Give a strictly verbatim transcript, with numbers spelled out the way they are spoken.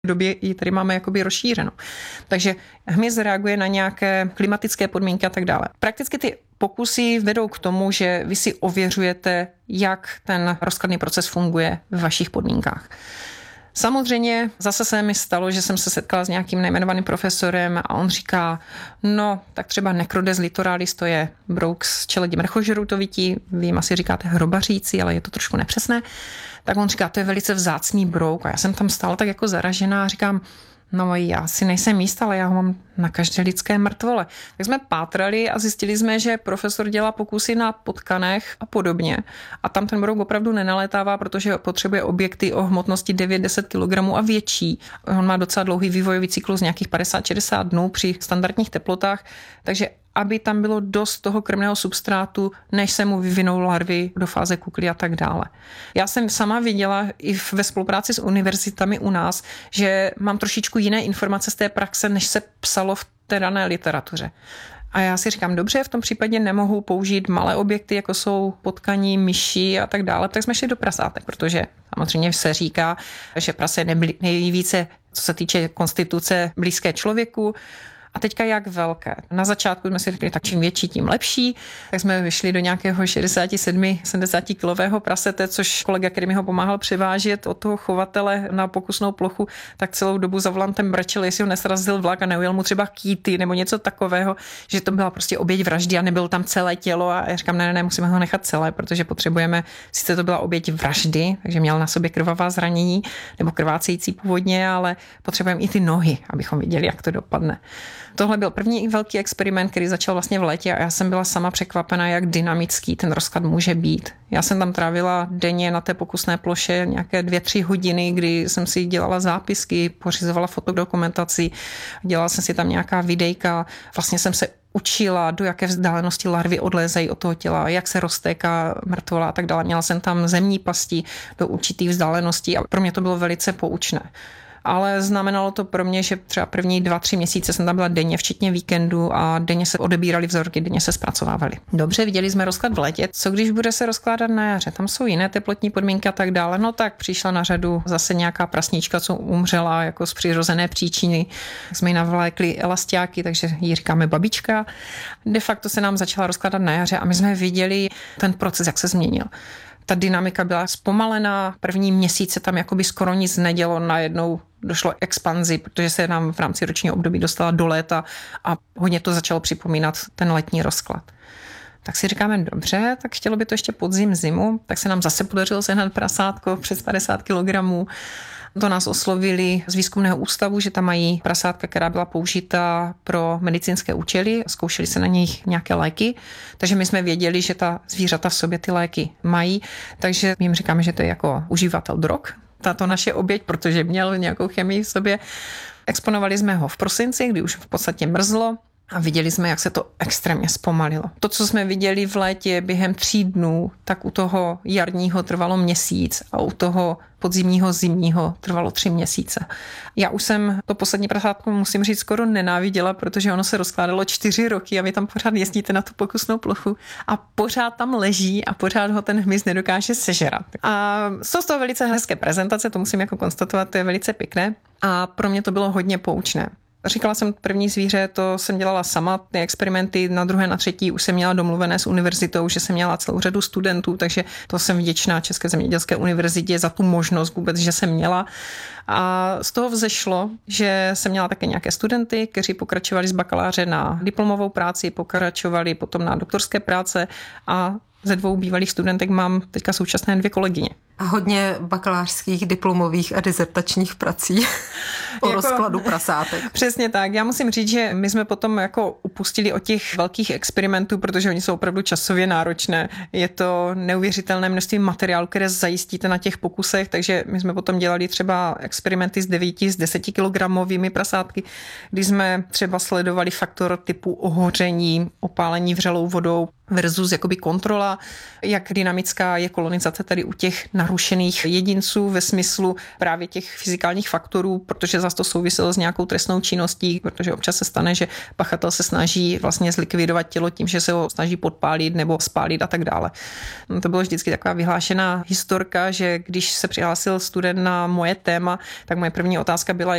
době ji tady máme jakoby rozšířenou. Takže hmyz reaguje na nějaké klimatické podmínky a tak dále. Prakticky ty pokusy vedou k tomu, že vy si ověřujete, jak ten rozkladný proces funguje v vašich podmínkách. Samozřejmě zase se mi stalo, že jsem se setkala s nějakým nejmenovaným profesorem a on říká, no, tak třeba Necrodes litoralis, to je brouk z čeledí mrchožroutovití, vy jim asi říkáte hrobaříci, ale je to trošku nepřesné. Tak on říká, to je velice vzácný brouk a já jsem tam stála tak jako zaražená a říkám, no já si nejsem jistá, ale já ho mám na každé lidské mrtvole. Tak jsme pátrali a zjistili jsme, že profesor dělá pokusy na potkanech a podobně. A tam ten brouk opravdu nenalétává, protože potřebuje objekty o hmotnosti devět až deset kilogramů a větší. On má docela dlouhý vývojový cyklus, nějakých padesát až šedesát dnů při standardních teplotách, takže aby tam bylo dost toho krmného substrátu, než se mu vyvinou larvy do fáze kukly a tak dále. Já jsem sama viděla i ve spolupráci s univerzitami u nás, že mám trošičku jiné informace z té praxe, než se psalo v té dané literatuře. A já si říkám, dobře, v tom případě nemohu použít malé objekty, jako jsou potkaní, myši a tak dále, tak jsme šli do prasátek, protože samozřejmě se říká, že prase je nejvíce, co se týče konstituce, blízké člověku. A teďka jak velké. Na začátku jsme si řekli, tak čím větší, tím lepší. Tak jsme vyšli do nějakého šedesát sedm sedmdesát kilového prasete, což kolega, který mi ho pomáhal převážet od toho chovatele na pokusnou plochu, tak celou dobu za volantem brečel, jestli ho nesrazil vlak a neujel mu třeba kýty nebo něco takového, že to byla prostě oběť vraždy a nebylo tam celé tělo. A já říkám, ne, ne, ne, musíme ho nechat celé, protože potřebujeme, sice to byla oběť vraždy, takže měl na sobě krvavá zranění nebo krvácející původně, ale potřebujeme i ty nohy, abychom viděli, jak to dopadne. Tohle byl první velký experiment, který začal vlastně v létě a já jsem byla sama překvapená, jak dynamický ten rozklad může být. Já jsem tam trávila denně na té pokusné ploše nějaké dvě, tři hodiny, kdy jsem si dělala zápisky, pořizovala fotodokumentaci, dělala jsem si tam nějaká videjka, vlastně jsem se učila, do jaké vzdálenosti larvy odlézají od toho těla, jak se roztéká mrtvola a tak dále. Měla jsem tam zemní pasti do určitých vzdáleností a pro mě to bylo velice poučné. Ale znamenalo to pro mě, že třeba první dva, tři měsíce jsem tam byla denně, včetně víkendu a denně se odebíraly vzorky, denně se zpracovávaly. Dobře, viděli jsme rozklad v létě. Co když bude se rozkládat na jaře? Tam jsou jiné teplotní podmínky a tak dále. No tak přišla na řadu zase nějaká prasnička, co umřela jako z přirozené příčiny. Jsme ji navlékli elastiáky, takže jí říkáme babička. De facto se nám začala rozkládat na jaře a my jsme viděli ten proces, jak se změnil. Ta dynamika byla zpomalená, první měsíce tam jakoby skoro nic nedělo, najednou došlo k expanzi, protože se nám v rámci ročního období dostala do léta a hodně to začalo připomínat ten letní rozklad. Tak si říkáme, dobře, tak chtělo by to ještě podzim, zimu, tak se nám zase podařilo sehnat prasátko přes padesát kilogramů. To nás oslovili z výzkumného ústavu, že tam mají prasátka, která byla použita pro medicínské účely, zkoušeli se na nich nějaké léky, takže my jsme věděli, že ta zvířata v sobě ty léky mají, takže my jim říkáme, že to je jako uživatel drog, tato naše oběť, protože měl nějakou chemii v sobě. Exponovali jsme ho v prosinci, kdy už v podstatě mrzlo, a viděli jsme, jak se to extrémně zpomalilo. To, co jsme viděli v létě během tří dnů, tak u toho jarního trvalo měsíc a u toho podzimního zimního trvalo tři měsíce. Já už jsem to poslední prasátko, musím říct, skoro nenáviděla, protože ono se rozkládalo čtyři roky a vy tam pořád jezdíte na tu pokusnou plochu a pořád tam leží a pořád ho ten hmyz nedokáže sežrat. A jsou z toho velice hezké prezentace, to musím jako konstatovat, to je velice pěkné a pro mě to bylo hodně poučné. Říkala jsem, první zvíře, to jsem dělala sama, ty experimenty, na druhé, na třetí už jsem měla domluvené s univerzitou, že jsem měla celou řadu studentů, takže to jsem vděčná České zemědělské univerzitě za tu možnost vůbec, že jsem měla. A z toho vzešlo, že jsem měla také nějaké studenty, kteří pokračovali z bakaláře na diplomovou práci, pokračovali potom na doktorské práce a ze dvou bývalých studentek mám teďka současné dvě kolegyně. A hodně bakalářských, diplomových a dizertačních prací o jako, rozkladu prasátek. Přesně tak. Já musím říct, že my jsme potom jako upustili od těch velkých experimentů, protože oni jsou opravdu časově náročné. Je to neuvěřitelné množství materiálu, které zajistíte na těch pokusech, takže my jsme potom dělali třeba experimenty s devíti, s deseti kilogramovými prasátky, kdy jsme třeba sledovali faktor typu ohoření, opálení vřelou vodou versus jakoby kontrola, jak dynamická je kolonizace tady u těch narušených jedinců ve smyslu právě těch fyzikálních faktorů, protože zase to souviselo s nějakou trestnou činností, protože občas se stane, že pachatel se snaží vlastně zlikvidovat tělo tím, že se ho snaží podpálit nebo spálit a tak dále. To bylo vždycky taková vyhlášená historka, že když se přihlásil student na moje téma, tak moje první otázka byla,